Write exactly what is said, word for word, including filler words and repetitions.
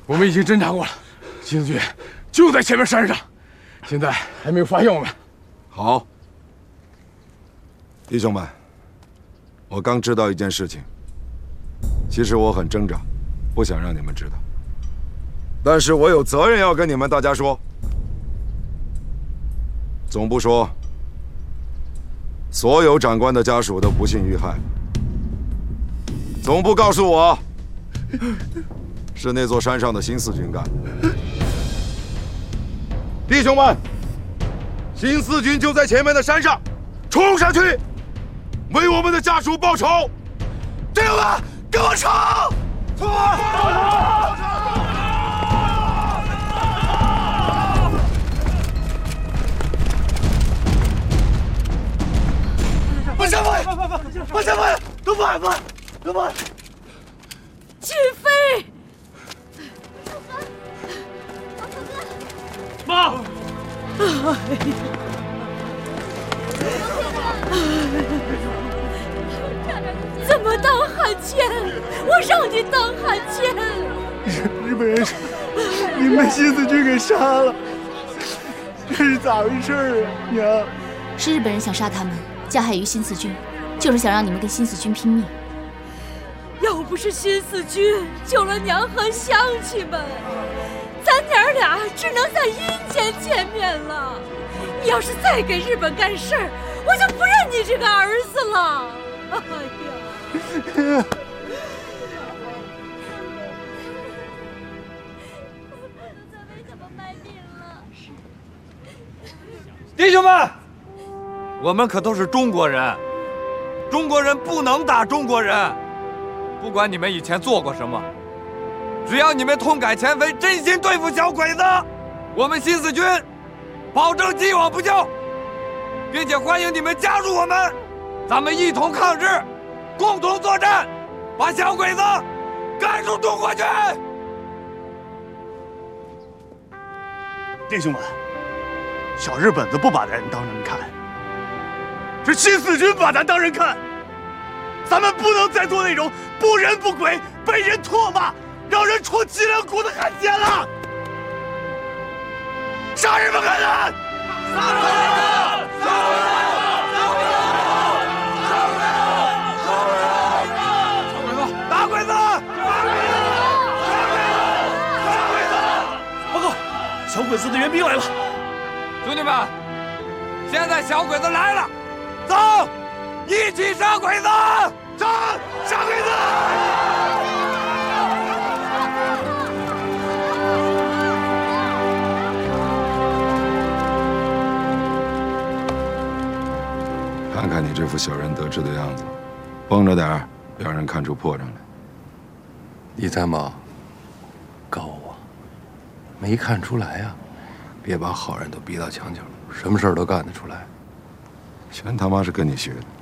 我们已经侦查过了，新四军就在前面山上，现在还没有发现我们。 好，弟兄们，我刚知道一件事情，其实我很挣扎，不想让你们知道，但是我有责任要跟你们大家说。总部说，所有长官的家属都不幸遇害。总部告诉我，是那座山上的新四军干的。弟兄们，新四军就在前面的山上，冲上去，为我们的家属报仇！弟兄们，跟我冲！冲！ 把枪放下！把枪放下！都放下！放下！都放下！ 军飞， 妈！ 怎么当汉奸？我让你当汉奸！ 日本人你们新四军给杀了，这是咋回事啊，娘？ 是日本人想杀他们，加害于新四军，就是想让你们跟新四军拼命。 要不是新四军救了娘和乡亲们，咱娘俩只能在阴间见面了。你要是再给日本干事儿，我就不认你这个儿子了。哎呀！ 弟兄们，我们可都是中国人，中国人不能打中国人。不管你们以前做过什么，只要你们痛改前非，真心对付小鬼子，我们新四军保证既往不咎，并且欢迎你们加入我们，咱们一同抗日，共同作战，把小鬼子赶出中国去！ 弟兄们，小日本子不把咱当人看，是新四军把咱当人看。咱们不能再做那种不人不鬼、被人唾骂、让人戳脊梁骨的汉奸了！杀日本鬼子！杀日本鬼子！杀鬼子！杀鬼子！杀鬼子！打鬼子！打鬼子！杀鬼子！报告，小鬼子的援兵来了！ 兄弟们，现在小鬼子来了，走，一起杀鬼子！杀！杀鬼子！ 看看你这副小人得志的样子，绷着点儿，让人看出破绽来。 你在忙？告我，没看出来呀？别把好人都逼到墙角，什么事儿都干得出来。 全他妈是跟你学的。